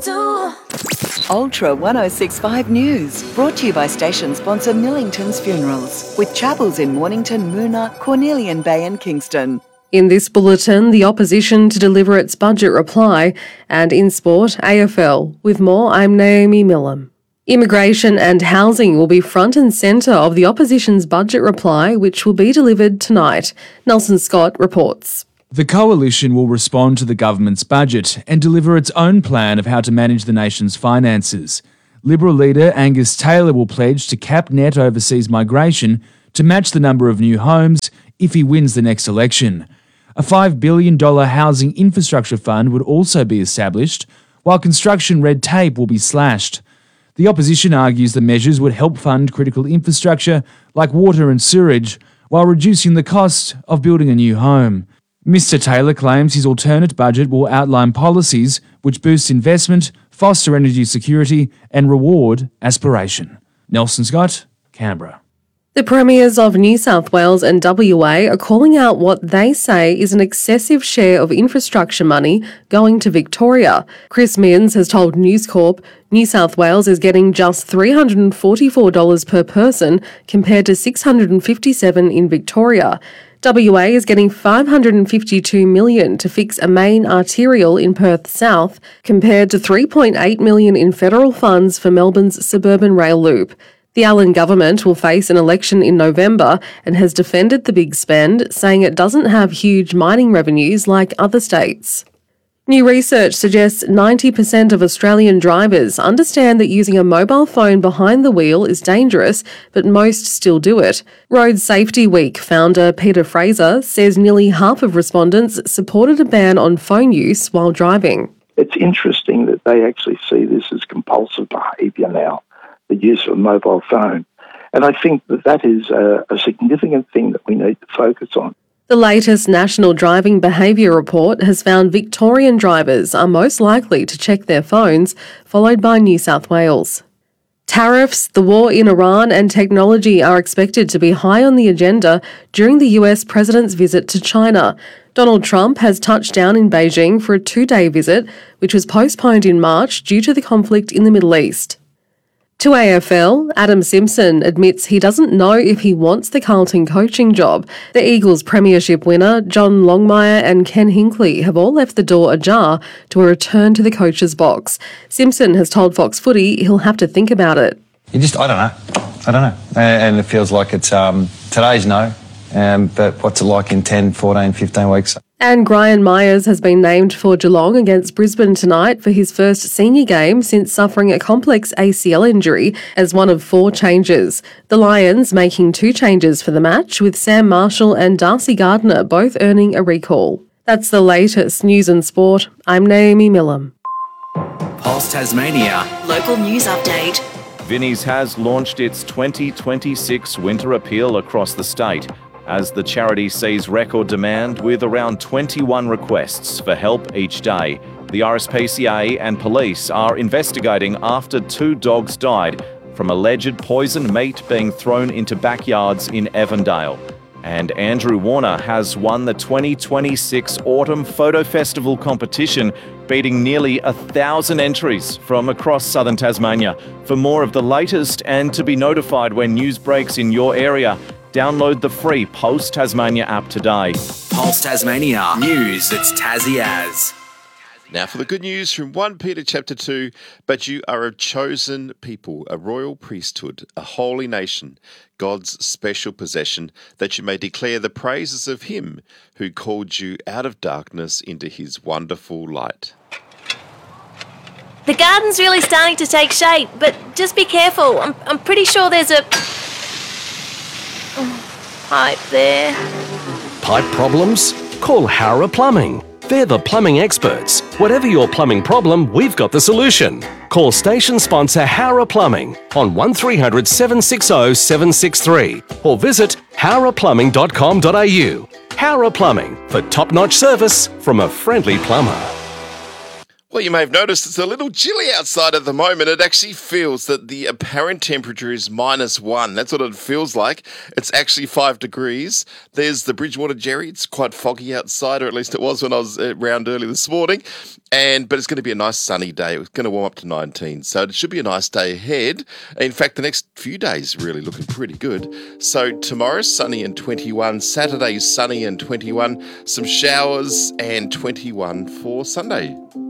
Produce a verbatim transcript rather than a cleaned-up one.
do. Ultra one oh six point five News, brought to you by station sponsor Millington's Funerals, with chapels in Mornington, Moona, Cornelian Bay and Kingston. In this bulletin, the opposition to deliver its budget reply, and in sport, A F L. With more, I'm Naomi Millam. Immigration and housing will be front and centre of the opposition's budget reply, which will be delivered tonight. Nelson Scott reports. The coalition will respond to the government's budget and deliver its own plan of how to manage the nation's finances. Liberal leader Angus Taylor will pledge to cap net overseas migration to match the number of new homes if he wins the next election. A five billion dollars housing infrastructure fund would also be established, while construction red tape will be slashed. The opposition argues the measures would help fund critical infrastructure like water and sewerage, while reducing the cost of building a new home. Mister Taylor claims his alternate budget will outline policies which boost investment, foster energy security and reward aspiration. Nelson Scott, Canberra. The premiers of New South Wales and W A are calling out what they say is an excessive share of infrastructure money going to Victoria. Chris Minns has told News Corp New South Wales is getting just three hundred forty-four dollars per person compared to six hundred fifty-seven dollars in Victoria. W A is getting five hundred fifty-two million dollars to fix a main arterial in Perth South compared to three point eight million dollars in federal funds for Melbourne's suburban rail loop. The Allen government will face an election in November and has defended the big spend, saying it doesn't have huge mining revenues like other states. New research suggests ninety percent of Australian drivers understand that using a mobile phone behind the wheel is dangerous, but most still do it. Road Safety Week founder Peter Fraser says nearly half of respondents supported a ban on phone use while driving. It's interesting that they actually see this as compulsive behaviour now, the use of a mobile phone. And I think that that is a, a significant thing that we need to focus on. The latest National Driving Behaviour Report has found Victorian drivers are most likely to check their phones, followed by New South Wales. Tariffs, the war in Iran and technology are expected to be high on the agenda during the U S president's visit to China. Donald Trump has touched down in Beijing for a two-day visit, which was postponed in March due to the conflict in the Middle East. To A F L, Adam Simpson admits he doesn't know if he wants the Carlton coaching job. The Eagles premiership winner, John Longmire and Ken Hinkley, have all left the door ajar to a return to the coach's box. Simpson has told Fox Footy he'll have to think about it. You just, I don't know. I don't know. And it feels like it's, um, today's no, um, but what's it like in ten, fourteen, fifteen weeks? And Brian Myers has been named for Geelong against Brisbane tonight for his first senior game since suffering a complex A C L injury as one of four changes. The Lions making two changes for the match, with Sam Marshall and Darcy Gardner both earning a recall. That's the latest news and sport. I'm Naomi Millam. Pulse Tasmania. Local news update. Vinnie's has launched its twenty twenty-six winter appeal across the state, as the charity sees record demand with around twenty-one requests for help each day. The R S P C A and police are investigating after two dogs died from alleged poisoned meat being thrown into backyards in Evandale. And Andrew Warner has won the twenty twenty-six Autumn Photo Festival competition, beating nearly a thousand entries from across southern Tasmania. For more of the latest and to be notified when news breaks in your area, download the free Pulse Tasmania app today. Pulse Tasmania. News that's Tassie as. Now for the good news from First Peter chapter two. But you are a chosen people, a royal priesthood, a holy nation, God's special possession, that you may declare the praises of him who called you out of darkness into his wonderful light. The garden's really starting to take shape, but just be careful. I'm, I'm pretty sure there's a pipe there. Pipe problems? Call Howrah Plumbing. They're the plumbing experts. Whatever your plumbing problem, we've got the solution. Call station sponsor Howrah Plumbing on one three hundred, seven six zero, seven six three or visit howrah plumbing dot com dot a u. Howrah Plumbing, for top-notch service from a friendly plumber. Well, you may have noticed it's a little chilly outside at the moment. It actually feels that the apparent temperature is minus one. That's what it feels like. It's actually five degrees. There's the Bridgewater Jerry. It's quite foggy outside, or at least it was when I was around early this morning. And but it's going to be a nice sunny day. It's going to warm up to nineteen. So it should be a nice day ahead. In fact, the next few days really looking pretty good. So tomorrow's sunny and twenty-one. Saturday's sunny and twenty-one. Some showers and twenty-one for Sunday.